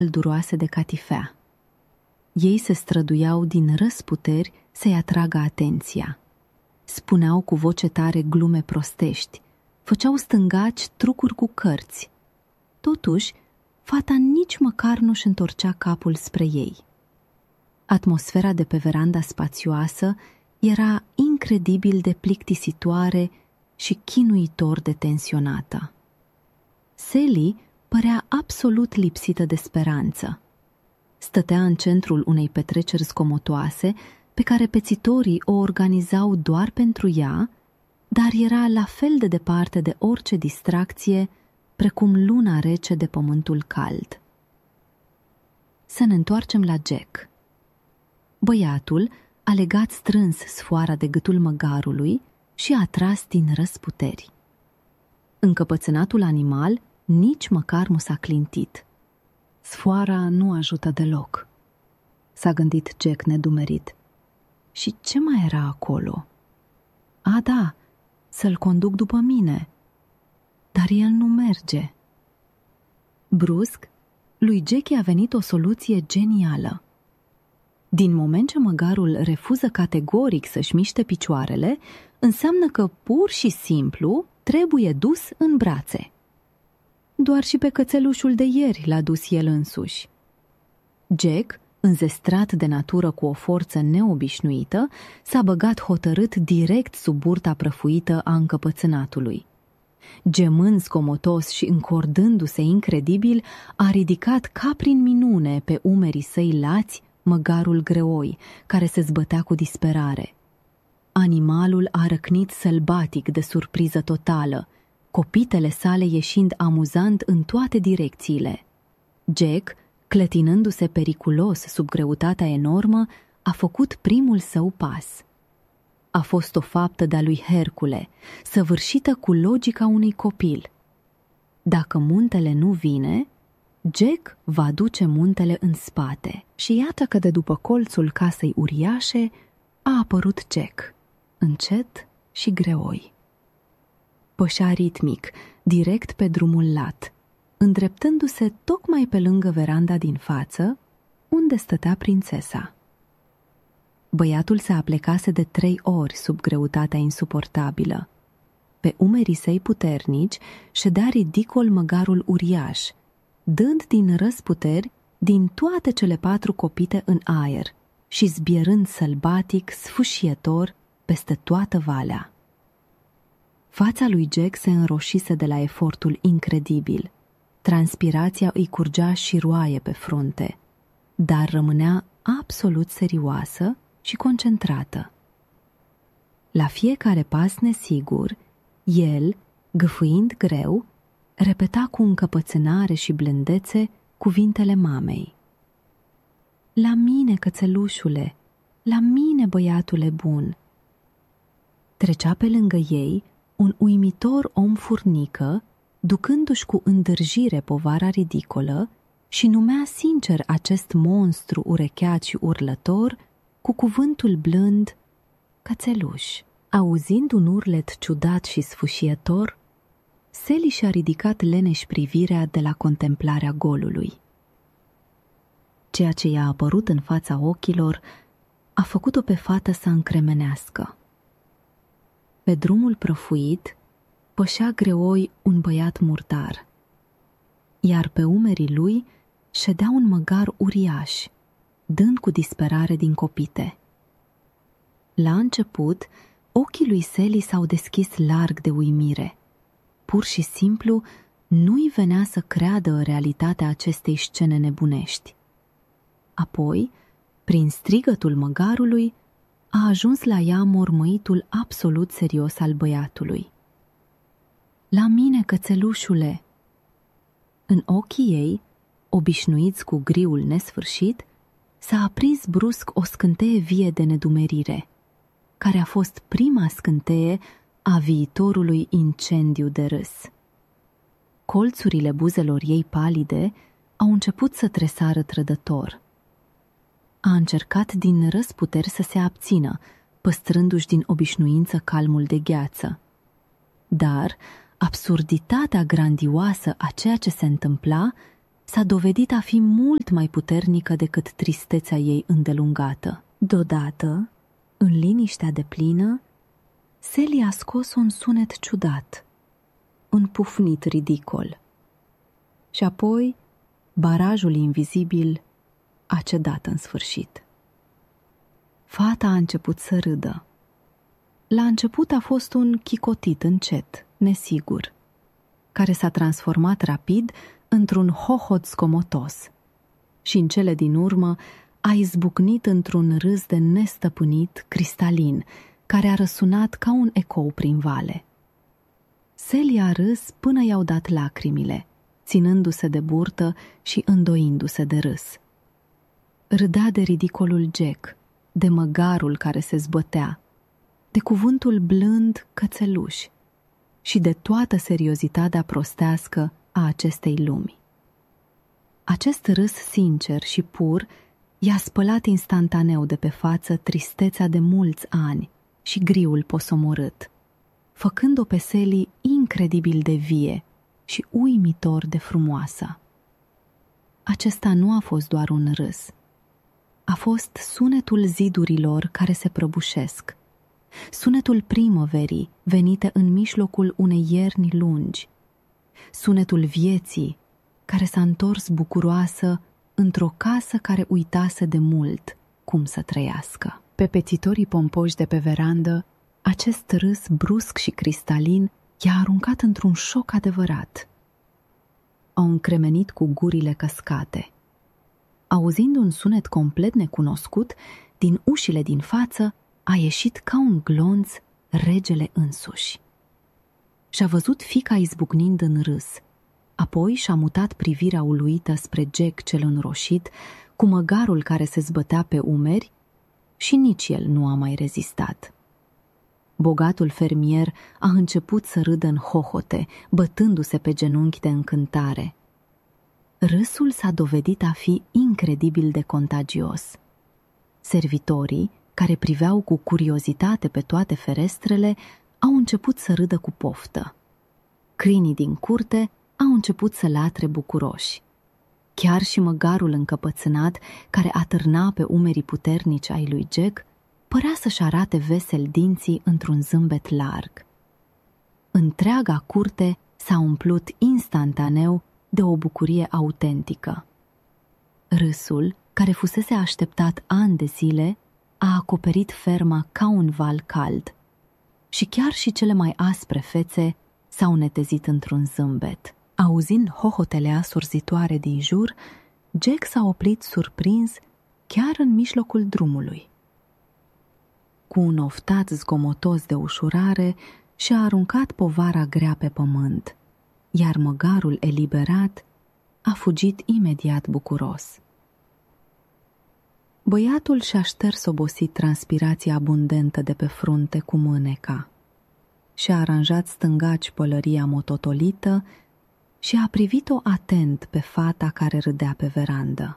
călduroase de catifea. Ei se străduiau din răsputeri să-i atragă atenția. Spuneau cu voce tare glume prostești, făceau stângaci trucuri cu cărți. Totuși, fata nici măcar nu-și întorcea capul spre ei. Atmosfera de pe veranda spațioasă era incredibil de plictisitoare și chinuitor de tensionată. Sally părea absolut lipsită de speranță. Stătea în centrul unei petreceri zgomotoase pe care pețitorii o organizau doar pentru ea, dar era la fel de departe de orice distracție precum luna rece de pământul cald. Să ne întoarcem la Jack. Băiatul a legat strâns sfoara de gâtul măgarului și a tras din răsputeri. Încăpățânatul animal nici măcar nu s-a clintit. Sfoara nu ajută deloc, s-a gândit Jack nedumerit. Și ce mai era acolo? A, da, să-l conduc după mine. Dar el nu merge. Brusc, lui Jackie a venit o soluție genială. Din moment ce măgarul refuză categoric să-și miște picioarele, înseamnă că pur și simplu trebuie dus în brațe. Doar și pe cățelușul de ieri l-a dus el însuși. Jack, înzestrat de natură cu o forță neobișnuită, s-a băgat hotărât direct sub burta prăfuită a încăpățânatului. Gemând zgomotos și încordându-se incredibil, a ridicat ca prin minune pe umerii săi lați măgarul greoi, care se zbătea cu disperare. Animalul a răcnit sălbatic de surpriză totală, copitele sale ieșind amuzant în toate direcțiile. Jack, clătinându-se periculos sub greutatea enormă, a făcut primul său pas. A fost o faptă de-a lui Hercule, săvârșită cu logica unui copil. Dacă muntele nu vine, Jack va duce muntele în spate. Și iată că de după colțul casei uriașe a apărut Jack, încet și greoi. Pășea ritmic, direct pe drumul lat, îndreptându-se tocmai pe lângă veranda din față, unde stătea prințesa. Băiatul se aplecase de 3 ori sub greutatea insuportabilă. Pe umerii săi puternici ședea ridicol măgarul uriaș, dând din răsputeri din toate cele 4 copite în aer și zbierând sălbatic, sfâșietor peste toată valea. Fața lui Jack se înroșise de la efortul incredibil. Transpirația îi curgea șiroaie pe frunte, dar rămânea absolut serioasă și concentrată. La fiecare pas nesigur, el, gâfâind greu, repeta cu încăpățânare și blândețe cuvintele mamei. La mine, cățelușule, la mine, băiatule bun. Trecea pe lângă ei un uimitor om furnică, ducându-și cu îndârjire povara ridicolă, și numea sincer acest monstru urecheat și urlător cu cuvântul blând cățeluș. Auzind un urlet ciudat și sfâșietor, Sally și-a ridicat leneș privirea de la contemplarea golului. Ceea ce i-a apărut în fața ochilor a făcut-o pe fată să încremenească. Pe drumul prăfuit pășea greoi un băiat murdar, iar pe umerii lui ședea un măgar uriaș, dând cu disperare din copite. La început, ochii lui Sally s-au deschis larg de uimire. Pur și simplu, nu-i venea să creadă realitatea acestei scene nebunești. Apoi, prin strigătul măgarului, a ajuns la ea mormăitul absolut serios al băiatului. La mine, cățelușule! În ochii ei, obișnuiți cu griul nesfârșit, s-a aprins brusc o scânteie vie de nedumerire, care a fost prima scânteie a viitorului incendiu de râs. Colțurile buzelor ei palide au început să tresară trădător. A încercat din răsputeri să se abțină, păstrându-și din obișnuință calmul de gheață. Dar absurditatea grandioasă a ceea ce se întâmpla s-a dovedit a fi mult mai puternică decât tristețea ei îndelungată. Deodată, în liniștea deplină, Sally a scos un sunet ciudat, un pufnit ridicol. Și apoi, barajul invizibil a cedat în sfârșit. Fata a început să râdă. La început a fost un chicotit încet, nesigur, care s-a transformat rapid într-un hohot zgomotos și în cele din urmă a izbucnit într-un râs de nestăpânit, cristalin, care a răsunat ca un ecou prin vale. Sally a râs până i-au dat lacrimile, ținându-se de burtă și îndoindu-se de râs. Râdea de ridicolul Jack, de măgarul care se zbătea, de cuvântul blând cățeluș și de toată seriozitatea prostească a acestei lumi. Acest râs sincer și pur i-a spălat instantaneu de pe față tristețea de mulți ani și griul posomorât, făcând-o pe Sally incredibil de vie și uimitor de frumoasă. Acesta nu a fost doar un râs. A fost sunetul zidurilor care se prăbușesc, sunetul primăverii venite în mijlocul unei ierni lungi, sunetul vieții care s-a întors bucuroasă într-o casă care uitase de mult cum să trăiască. Pe pețitorii pompoși de pe verandă, acest râs brusc și cristalin i-a aruncat într-un șoc adevărat. Au încremenit cu gurile căscate. Auzind un sunet complet necunoscut, din ușile din față a ieșit ca un glonț regele însuși. Și-a văzut fiica izbucnind în râs. Apoi și-a mutat privirea uluită spre Jack cel înroșit, cu măgarul care se zbătea pe umeri, și nici el nu a mai rezistat. Bogatul fermier a început să râdă în hohote, bătându-se pe genunchi de încântare. Râsul s-a dovedit a fi incredibil de contagios. Servitorii, care priveau cu curiozitate pe toate ferestrele, au început să râdă cu poftă. Câinii din curte au început să latre bucuroși. Chiar și măgarul încăpățânat, care atârna pe umerii puternici ai lui Jack, părea să-și arate vesel dinții într-un zâmbet larg. Întreaga curte s-a umplut instantaneu de o bucurie autentică. Râsul, care fusese așteptat ani de zile, a acoperit ferma ca un val cald și chiar și cele mai aspre fețe s-au netezit într-un zâmbet. Auzind hohotele asurzitoare din jur, Jack s-a oprit surprins chiar în mijlocul drumului. Cu un oftat zgomotos de ușurare și-a aruncat povara grea pe pământ, iar măgarul eliberat a fugit imediat bucuros. Băiatul și-a șters obosit transpirația abundentă de pe frunte cu mâneca, și-a aranjat stângaci pălăria mototolită și a privit-o atent pe fata care râdea pe verandă.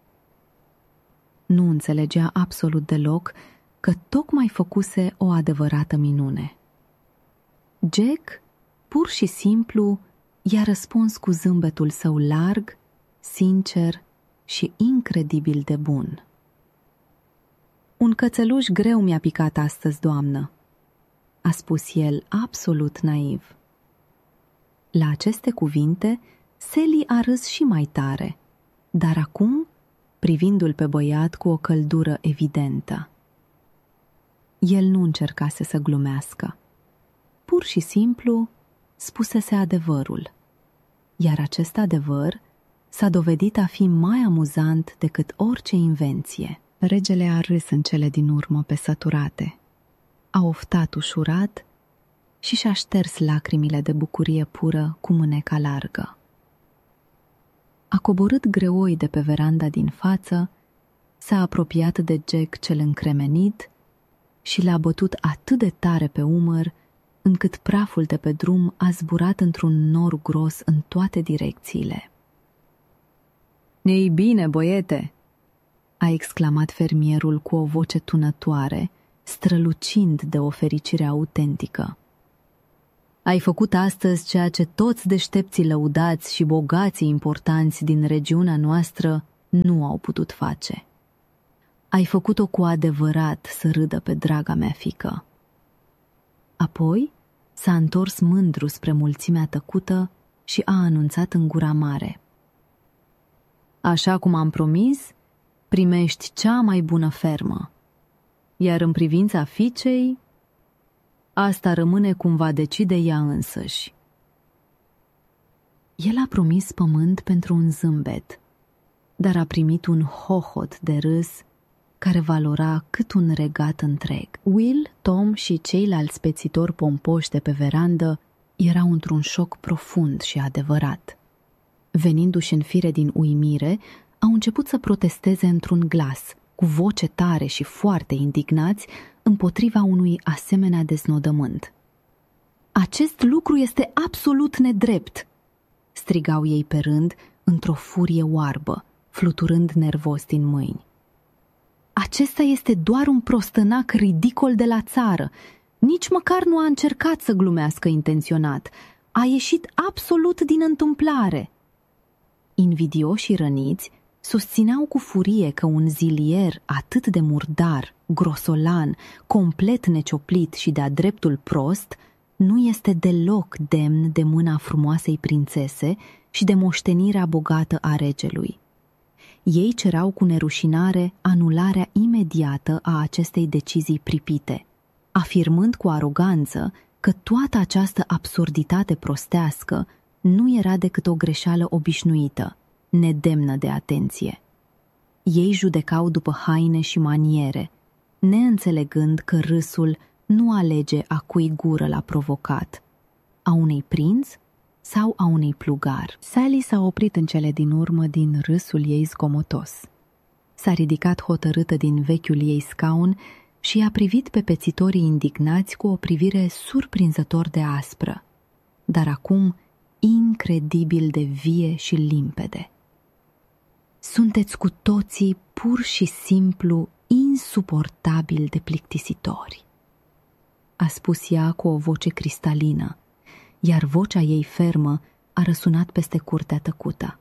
Nu înțelegea absolut deloc că tocmai făcuse o adevărată minune. Jack, pur și simplu, i-a răspuns cu zâmbetul său larg, sincer și incredibil de bun. "Un cățeluș greu mi-a picat astăzi, doamnă," a spus el absolut naiv. La aceste cuvinte, Sally a râs și mai tare, dar acum, privindu-l pe băiat cu o căldură evidentă. El nu încercase să glumească. Pur și simplu spusese adevărul, iar acest adevăr s-a dovedit a fi mai amuzant decât orice invenție. Regele a râs în cele din urmă pe săturate. A oftat ușurat și și-a șters lacrimile de bucurie pură cu mâneca largă. A coborât greoi de pe veranda din față, s-a apropiat de Jack cel încremenit și l-a bătut atât de tare pe umăr, încât praful de pe drum a zburat într-un nor gros în toate direcțiile. "Ei bine, băiete!" a exclamat fermierul cu o voce tunătoare, strălucind de o fericire autentică. Ai făcut astăzi ceea ce toți deștepții lăudați și bogații importanți din regiunea noastră nu au putut face. Ai făcut-o cu adevărat să râdă pe draga mea fiică." Apoi s-a întors mândru spre mulțimea tăcută și a anunțat în gura mare: "Așa cum am promis, primești cea mai bună fermă. Iar în privința fiicei, asta rămâne cum va decide ea însăși." El a promis pământ pentru un zâmbet, dar a primit un hohot de râs care valora cât un regat întreg. Will, Tom și ceilalți pețitori pompoși de pe verandă erau într-un șoc profund și adevărat. Venindu-și în fire din uimire, au început să protesteze într-un glas, cu voce tare și foarte indignați, împotriva unui asemenea deznodământ. "Acest lucru este absolut nedrept!" strigau ei pe rând, într-o furie oarbă, fluturând nervos din mâini. "Acesta este doar un prostănac ridicol de la țară. Nici măcar nu a încercat să glumească intenționat. A ieșit absolut din întâmplare." Invidioși și răniți susțineau cu furie că un zilier atât de murdar, grosolan, complet necioplit și de-a dreptul prost, nu este deloc demn de mâna frumoasei prințese și de moștenirea bogată a regelui. Ei cereau cu nerușinare anularea imediată a acestei decizii pripite, afirmând cu aroganță că toată această absurditate prostească nu era decât o greșeală obișnuită, nedemnă de atenție. Ei judecau după haine și maniere, neînțelegând că râsul nu alege a cui gură l-a provocat, a unei prinț sau a unei plugar. Sally s-a oprit în cele din urmă din râsul ei zgomotos. S-a ridicat hotărâtă din vechiul ei scaun și i-a privit pe pețitorii indignați cu o privire surprinzător de aspră, dar acum incredibil de vie și limpede. "Sunteți cu toții pur și simplu insuportabil de plictisitori," a spus ea cu o voce cristalină, iar vocea ei fermă a răsunat peste curtea tăcută.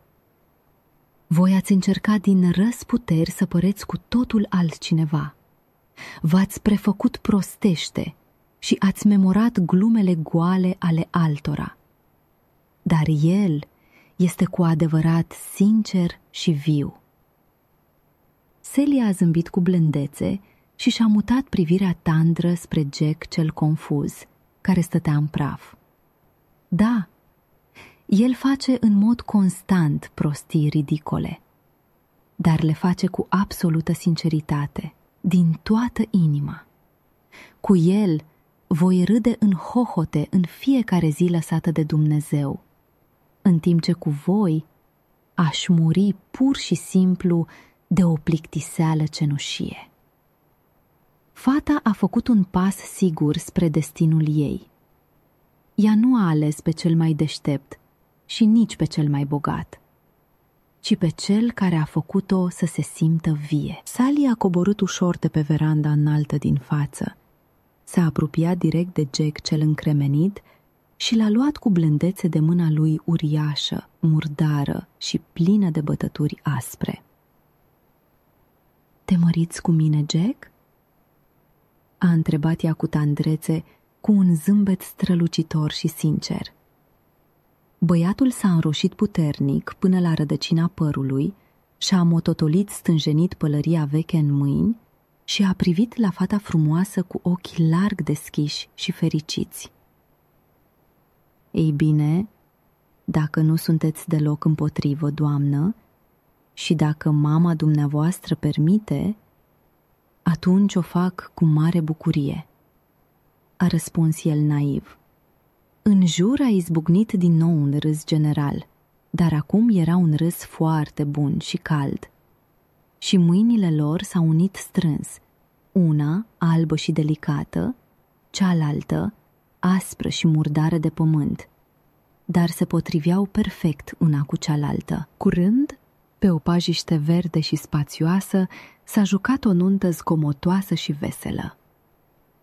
"Voi ați încercat din răzputeri să păreți cu totul altcineva. V-ați prefăcut prostește și ați memorat glumele goale ale altora. Dar el este cu adevărat sincer și viu." Celia a zâmbit cu blândețe și și-a mutat privirea tandră spre Jack cel confuz, care stătea în praf. "Da, el face în mod constant prostii ridicole, dar le face cu absolută sinceritate, din toată inima. Cu el voi râde în hohote în fiecare zi lăsată de Dumnezeu, în timp ce cu voi aș muri pur și simplu de o plictiseală cenușie." Fata a făcut un pas sigur spre destinul ei. Ea nu a ales pe cel mai deștept și nici pe cel mai bogat, ci pe cel care a făcut-o să se simtă vie. Sally a coborât ușor de pe veranda înaltă din față, s-a apropiat direct de Jack cel încremenit și l-a luat cu blândețe de mâna lui uriașă, murdară și plină de bătături aspre. "Te măriți cu mine, Jack?" a întrebat ea cu tandrețe, cu un zâmbet strălucitor și sincer. Băiatul s-a înroșit puternic până la rădăcina părului și-a mototolit stânjenit pălăria veche în mâini și a privit la fata frumoasă cu ochi larg deschiși și fericiți. "Ei bine, dacă nu sunteți deloc împotrivă, doamnă, și dacă mama dumneavoastră permite, atunci o fac cu mare bucurie," a răspuns el naiv. În jur a izbucnit din nou un râs general, dar acum era un râs foarte bun și cald. Și mâinile lor s-au unit strâns, una albă și delicată, cealaltă aspră și murdară de pământ, dar se potriveau perfect una cu cealaltă. Curând, pe o pajiște verde și spațioasă, s-a jucat o nuntă zgomotoasă și veselă.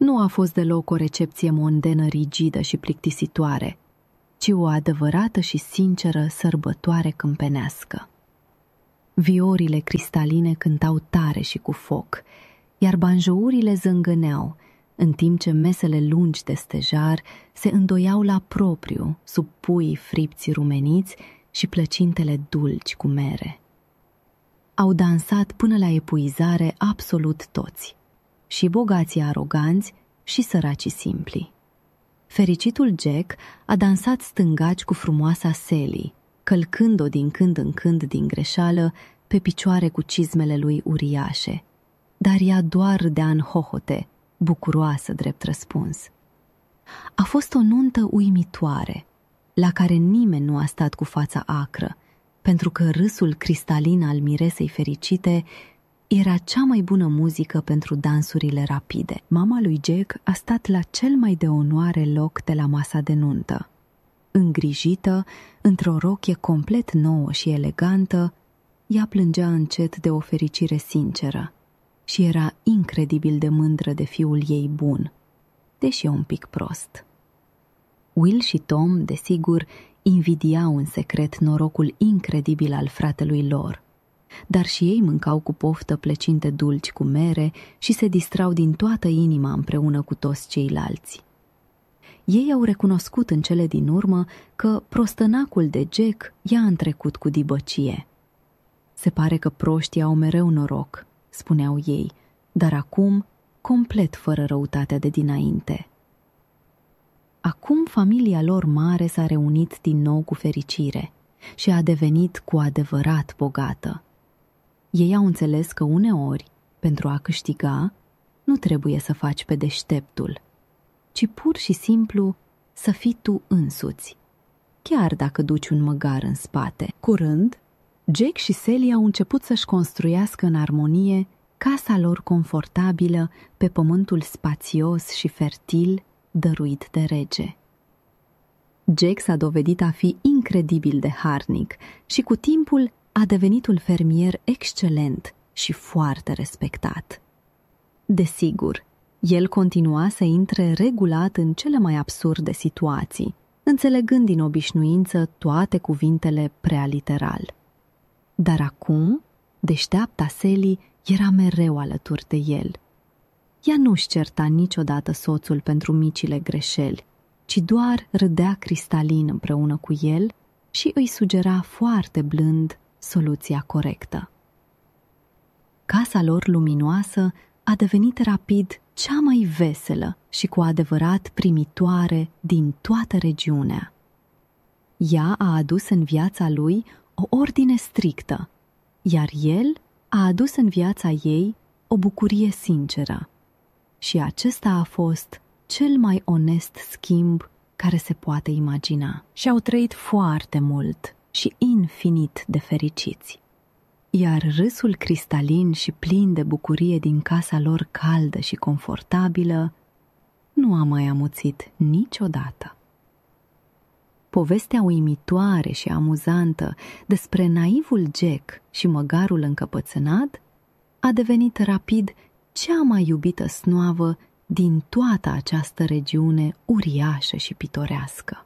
Nu a fost deloc o recepție mondenă, rigidă și plictisitoare, ci o adevărată și sinceră sărbătoare câmpenească. Viorile cristaline cântau tare și cu foc, iar banjourile zângăneau, în timp ce mesele lungi de stejar se îndoiau la propriu sub puii fripți rumeniți și plăcintele dulci cu mere. Au dansat până la epuizare absolut toți, și bogații aroganți și săracii simpli. Fericitul Jack a dansat stângaci cu frumoasa Sally, călcând-o din când în când din greșeală pe picioare cu cizmele lui uriașe, dar ea doar râdea în hohote, bucuroasă drept răspuns. A fost o nuntă uimitoare, la care nimeni nu a stat cu fața acră, pentru că râsul cristalin al miresei fericite era cea mai bună muzică pentru dansurile rapide. Mama lui Jack a stat la cel mai de onoare loc de la masa de nuntă. Îngrijită, într-o rochie complet nouă și elegantă, ea plângea încet de o fericire sinceră și era incredibil de mândră de fiul ei bun, deși un pic prost. Will și Tom, desigur, invidiau în secret norocul incredibil al fratelui lor, dar și ei mâncau cu poftă plăcinte dulci cu mere și se distrau din toată inima împreună cu toți ceilalți. Ei au recunoscut în cele din urmă că prostănacul de Jack i-a întrecut cu dibăcie. Se pare că proștii au mereu noroc, spuneau ei, dar acum complet fără răutatea de dinainte. Acum familia lor mare s-a reunit din nou cu fericire și a devenit cu adevărat bogată. Ei au înțeles că uneori, pentru a câștiga, nu trebuie să faci pe deșteptul, ci pur și simplu să fii tu însuți, chiar dacă duci un măgar în spate. Curând, Jack și Sally au început să-și construiască în armonie casa lor confortabilă pe pământul spațios și fertil dăruit de rege. Jack s-a dovedit a fi incredibil de harnic și cu timpul a devenit un fermier excelent și foarte respectat. Desigur, el continua să intre regulat în cele mai absurde situații, înțelegând din obișnuință toate cuvintele prea literal. Dar acum, deșteapta Sally era mereu alături de el. Ea nu-și certa niciodată soțul pentru micile greșeli, ci doar râdea cristalin împreună cu el și îi sugera foarte blând soluția corectă. Casa lor luminoasă a devenit rapid cea mai veselă și cu adevărat primitoare din toată regiunea. Ea a adus în viața lui o ordine strictă, iar el a adus în viața ei o bucurie sinceră. Și acesta a fost cel mai onest schimb care se poate imagina. Și-au trăit foarte mult și infinit de fericiți. Iar râsul cristalin și plin de bucurie din casa lor caldă și confortabilă nu a mai amuțit niciodată. Povestea uimitoare și amuzantă despre naivul Jack și măgarul încăpățânat a devenit rapid cea mai iubită snoavă din toată această regiune uriașă și pitorească.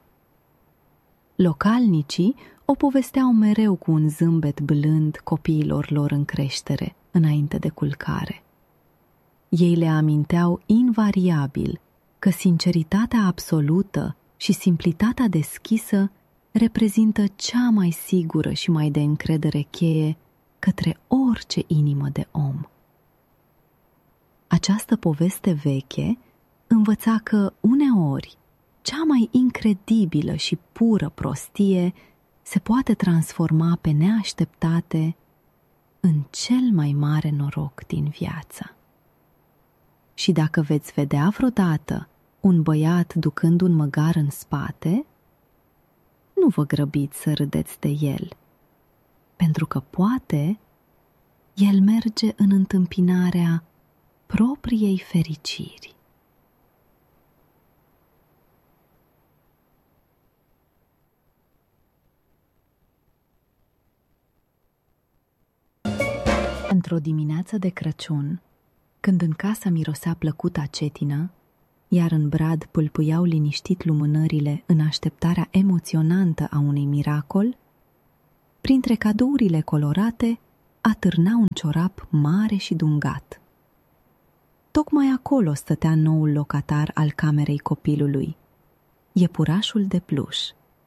Localnicii o povesteau mereu cu un zâmbet blând copiilor lor în creștere, înainte de culcare. Ei le aminteau invariabil că sinceritatea absolută și simplitatea deschisă reprezintă cea mai sigură și mai de încredere cheie către orice inimă de om. Această poveste veche învăța că uneori cea mai incredibilă și pură prostie se poate transforma pe neașteptate în cel mai mare noroc din viață. Și dacă veți vedea vreodată un băiat ducând un măgar în spate, nu vă grăbiți să râdeți de el, pentru că poate el merge în întâmpinarea propriei fericiri. Într-o dimineață de Crăciun, când în casa mirosea plăcuta cetină, iar în brad pâlpâiau liniștit lumânările în așteptarea emoționantă a unui miracol, printre cadourile colorate atârna un ciorap mare și dungat. Tocmai acolo stătea noul locatar al camerei copilului, iepurașul de pluș.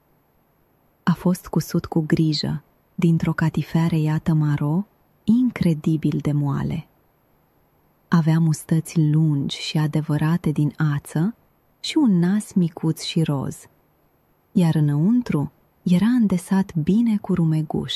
A fost cusut cu grijă dintr-o catiferă iată maro, incredibil de moale. Avea mustăți lungi și adevărate din ață și un nas micuț și roz, iar înăuntru era îndesat bine cu rumeguș.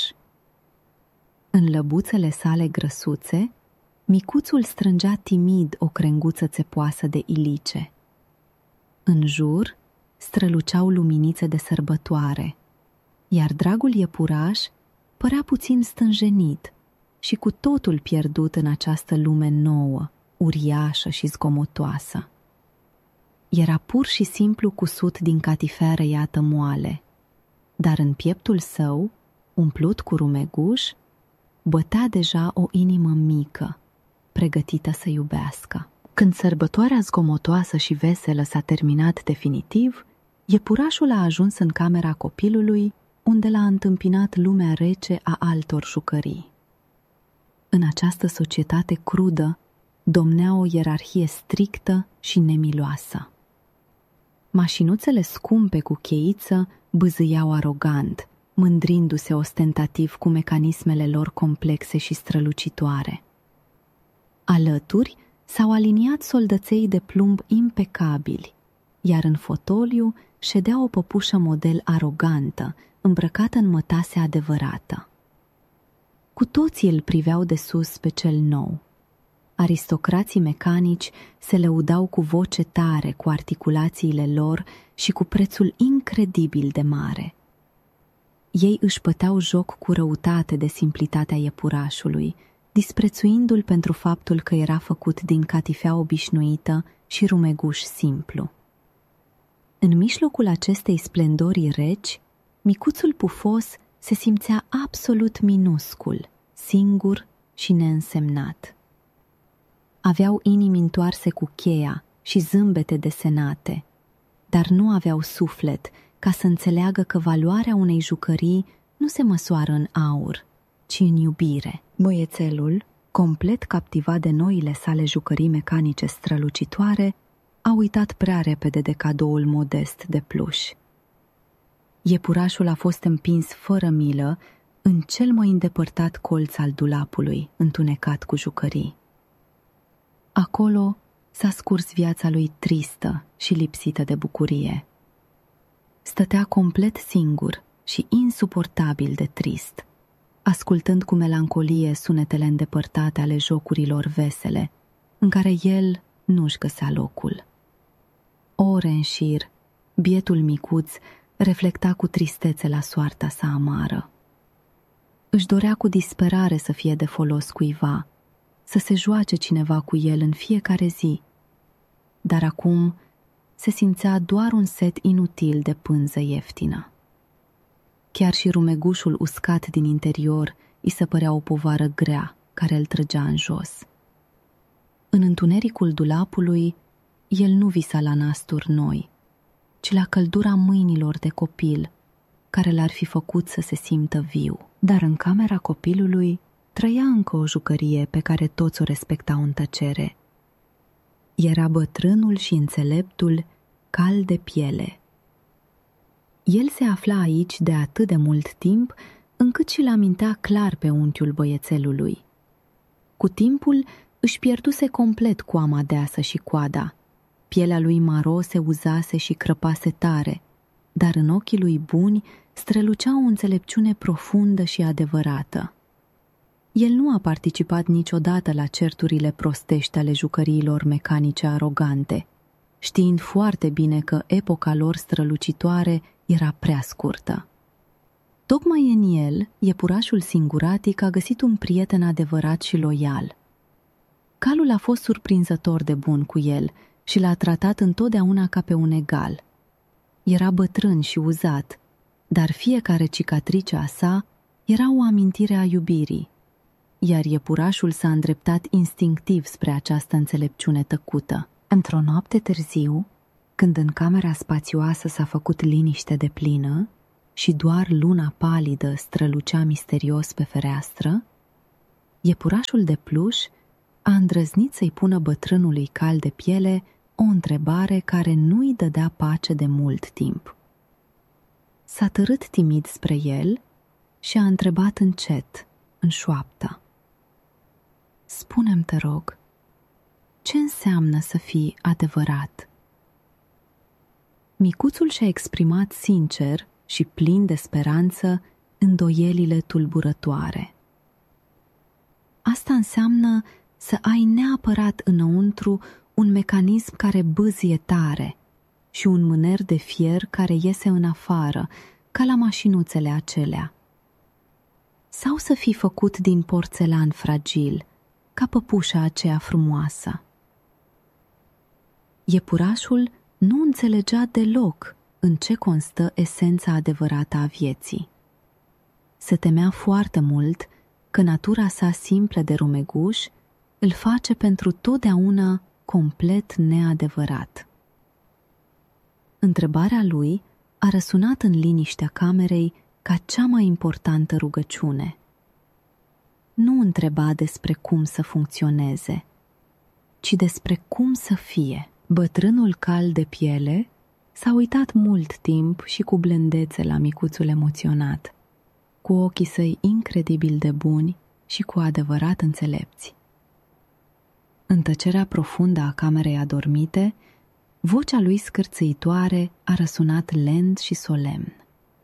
În lăbuțele sale grăsuțe, micuțul strângea timid o crenguță țepoasă de ilice. În jur străluceau luminițe de sărbătoare, iar dragul iepuraș părea puțin stânjenit și cu totul pierdut în această lume nouă, uriașă și zgomotoasă. Era pur și simplu cusut din catiferă iată moale, dar în pieptul său, umplut cu rumeguș, bătea deja o inimă mică, pregătită să iubească. Când sărbătoarea zgomotoasă și veselă s-a terminat definitiv, iepurașul a ajuns în camera copilului, unde l-a întâmpinat lumea rece a altor jucării. În această societate crudă domnea o ierarhie strictă și nemiloasă. Mașinuțele scumpe cu cheiță bâzâiau arogant, mândrindu-se ostentativ cu mecanismele lor complexe și strălucitoare. Alături s-au aliniat soldăței de plumb impecabili, iar în fotoliu ședea o păpușă model arogantă, îmbrăcată în mătase adevărată. Cu toții îl priveau de sus pe cel nou. Aristocrații mecanici se lăudau cu voce tare cu articulațiile lor și cu prețul incredibil de mare. Ei își băteau joc cu răutate de simplitatea iepurașului, disprețuindu-l pentru faptul că era făcut din catifea obișnuită și rumeguș simplu. În mijlocul acestei splendorii reci, micuțul pufos se simțea absolut minuscul, singur și neînsemnat. Aveau inimi întoarse cu cheia și zâmbete desenate, dar nu aveau suflet ca să înțeleagă că valoarea unei jucării nu se măsoară în aur, ci în iubire. Băiețelul, complet captivat de noile sale jucării mecanice strălucitoare, a uitat prea repede de cadoul modest de pluș. Iepurașul a fost împins fără milă în cel mai îndepărtat colț al dulapului, întunecat cu jucării. Acolo s-a scurs viața lui tristă și lipsită de bucurie. Stătea complet singur și insuportabil de trist, ascultând cu melancolie sunetele îndepărtate ale jocurilor vesele, în care el nu-și găsea locul. Ore în șir, bietul micuț reflecta cu tristețe la soarta sa amară. Își dorea cu disperare să fie de folos cuiva, să se joace cineva cu el în fiecare zi, dar acum se simțea doar un set inutil de pânză ieftină. Chiar și rumegușul uscat din interior îi se părea o povară grea care îl trăgea în jos. În întunericul dulapului, el nu visa la nasturi noi, ci la căldura mâinilor de copil, care l-ar fi făcut să se simtă viu. Dar în camera copilului trăia încă o jucărie pe care toți o respectau în tăcere. Era bătrânul și înțeleptul Cal de Piele. El se afla aici de atât de mult timp, încât și-l amintea clar pe unchiul băiețelului. Cu timpul își pierduse complet coama deasă și coada. Pielea lui maro se uzase și crăpase tare, dar în ochii lui buni strălucea o înțelepciune profundă și adevărată. El nu a participat niciodată la certurile prostești ale jucăriilor mecanice arogante, știind foarte bine că epoca lor strălucitoare era prea scurtă. Tocmai în el, iepurașul singuratic a găsit un prieten adevărat și loial. Calul a fost surprinzător de bun cu el și l-a tratat întotdeauna ca pe un egal. Era bătrân și uzat, dar fiecare cicatrice a sa era o amintire a iubirii, iar iepurașul s-a îndreptat instinctiv spre această înțelepciune tăcută. Într-o noapte târziu, când în camera spațioasă s-a făcut liniște deplină și doar luna palidă strălucea misterios pe fereastră, iepurașul de pluș a îndrăznit să-i pună bătrânului cal de piele o întrebare care nu-i dădea pace de mult timp. S-a târât timid spre el și a întrebat încet, în șoaptă: „Spune-mi, te rog, ce înseamnă să fii adevărat?” Micuțul și-a exprimat sincer și plin de speranță îndoielile tulburătoare. Asta înseamnă să ai neapărat înăuntru un mecanism care bâzie tare și un mâner de fier care iese în afară, ca la mașinuțele acelea. Sau să fii făcut din porțelan fragil, ca păpușa aceea frumoasă. Iepurașul nu înțelegea deloc în ce constă esența adevărată a vieții. Se temea foarte mult că natura sa simplă de rumeguș îl face pentru totdeauna complet neadevărat. Întrebarea lui a răsunat în liniștea camerei ca cea mai importantă rugăciune. Nu întreba despre cum să funcționeze, ci despre cum să fie. Bătrânul cal de piele s-a uitat mult timp și cu blândețe la micuțul emoționat, cu ochii săi incredibil de buni și cu adevărat înțelepți. În tăcerea profundă a camerei adormite, vocea lui scârțâitoare a răsunat lent și solemn.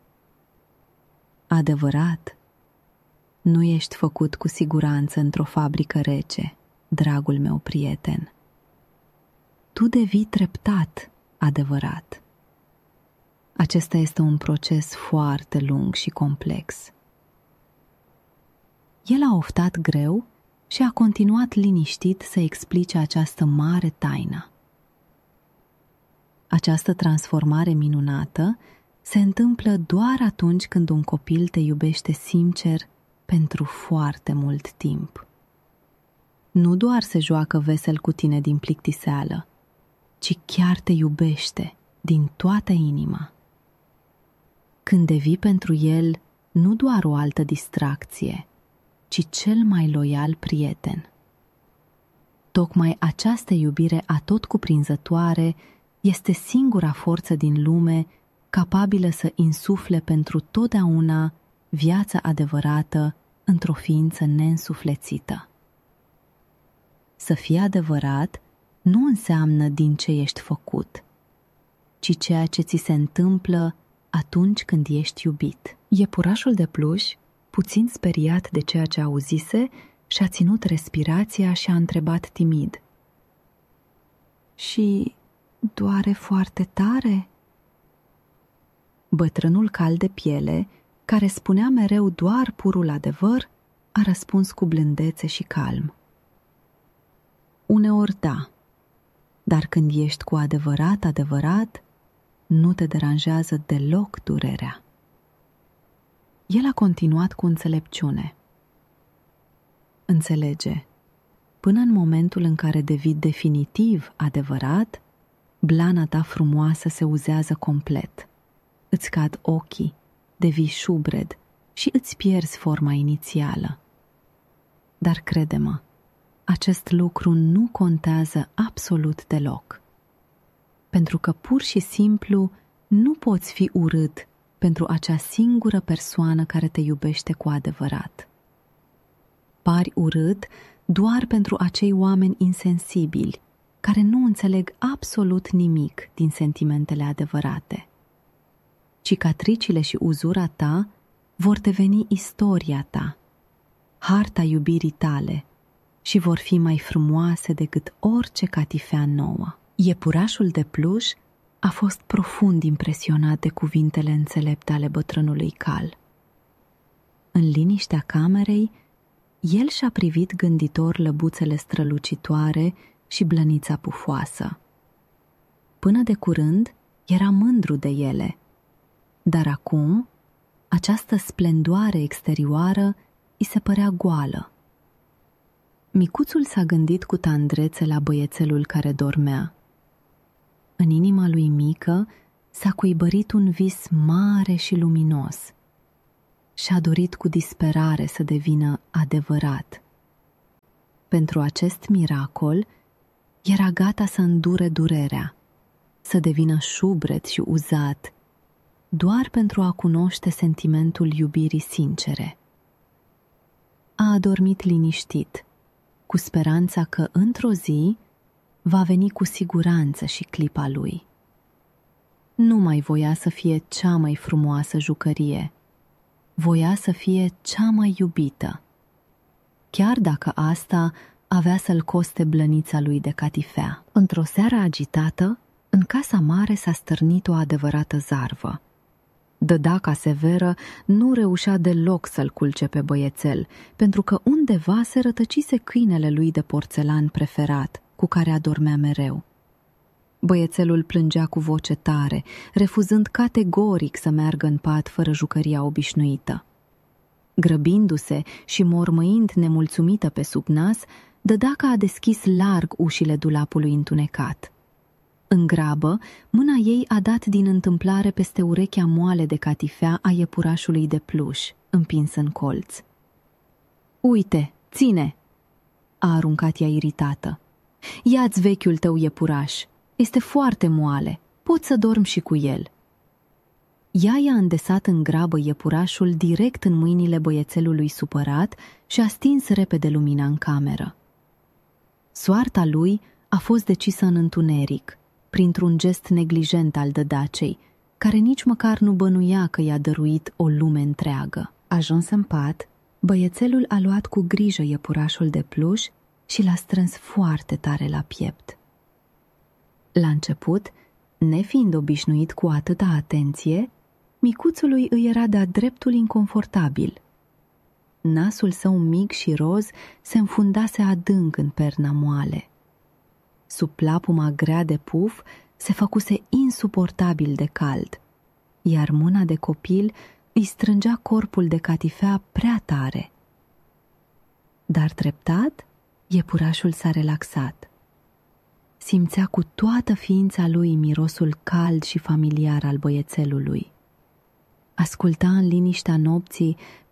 „Adevărat, nu ești făcut cu siguranță într-o fabrică rece, dragul meu prieten. Tu devii treptat adevărat. Acesta este un proces foarte lung și complex.” El a oftat greu și a continuat liniștit să explice această mare taină. Această transformare minunată se întâmplă doar atunci când un copil te iubește sincer pentru foarte mult timp. Nu doar se joacă vesel cu tine din plictiseală, ci chiar te iubește din toată inima. Când devii pentru el nu doar o altă distracție, ci cel mai loial prieten. Tocmai această iubire atotcuprinzătoare este singura forță din lume capabilă să insufle pentru totdeauna viața adevărată într-o ființă neînsuflețită. Să fii adevărat nu înseamnă din ce ești făcut, ci ceea ce ți se întâmplă atunci când ești iubit. Iepurașul de pluș, puțin speriat de ceea ce auzise, și-a ținut respirația și a întrebat timid: „Și doare foarte tare?” Bătrânul cal de piele, care spunea mereu doar purul adevăr, a răspuns cu blândețe și calm: „Uneori da, dar când ești cu adevărat, nu te deranjează deloc durerea.” El a continuat cu înțelepciune: „Înțelege, până în momentul în care devii definitiv adevărat, blana ta frumoasă se uzează complet. Îți cad ochii, devii șubred și îți pierzi forma inițială. Dar crede-mă, acest lucru nu contează absolut deloc, pentru că pur și simplu nu poți fi urât pentru acea singură persoană care te iubește cu adevărat. Pari urât doar pentru acei oameni insensibili care nu înțeleg absolut nimic din sentimentele adevărate. Cicatricile și uzura ta vor deveni istoria ta, harta iubirii tale, și vor fi mai frumoase decât orice catifea nouă.” Iepurașul de pluș a fost profund impresionat de cuvintele înțelepte ale bătrânului cal. În liniștea camerei, el și-a privit gânditor lăbuțele strălucitoare și blănița pufoasă. Până de curând era mândru de ele, dar acum această splendoare exterioară îi se părea goală. Micuțul s-a gândit cu tandrețe la băiețelul care dormea În inima lui mică s-a cuibărit un vis mare și luminos. Și-a dorit cu disperare să devină adevărat. Pentru acest miracol, era gata să îndure durerea, să devină șubret și uzat, doar pentru a cunoaște sentimentul iubirii sincere. A adormit liniștit, cu speranța că într-o zi va veni cu siguranță și clipa lui. Nu mai voia să fie cea mai frumoasă jucărie, voia să fie cea mai iubită, chiar dacă asta avea să-l coste blănița lui de catifea. Într-o seară agitată, în casa mare s-a stârnit o adevărată zarvă. Dădaca severă nu reușea deloc să-l culce pe băiețel, pentru că undeva se rătăcise câinele lui de porțelan preferat, cu care adormea mereu. Băiețelul plângea cu voce tare, refuzând categoric să meargă în pat fără jucăria obișnuită. Grăbindu-se și mormăind nemulțumită pe sub nas, Dădaca a deschis larg ușile dulapului întunecat. În grabă, mâna ei a dat din întâmplare peste urechea moale de catifea a iepurașului de pluș, împins în colț. "Uite, ține!" a aruncat ea iritată. "Ia-ți vechiul tău iepuraș, este foarte moale, poți să dormi și cu el." Ea i-a îndesat în grabă iepurașul direct în mâinile băiețelului supărat și a stins repede lumina în cameră. Soarta lui a fost decisă în întuneric, printr-un gest neglijent al Dădacei, care nici măcar nu bănuia că i-a dăruit o lume întreagă. Ajuns în pat, băiețelul a luat cu grijă iepurașul de pluș și l-a strâns foarte tare la piept. La început, nefiind obișnuit cu atâta atenție, micuțului îi era de-a dreptul inconfortabil. Nasul său mic și roz se înfundase adânc în perna moale. Sub plapuma grea de puf se făcuse insuportabil de cald, iar mâna de copil îi strângea corpul de catifea prea tare. Dar treptat, iepurașul s-a relaxat. Simțea cu toată ființa lui mirosul cald și familiar al băiețelului. Asculta în liniștea nopții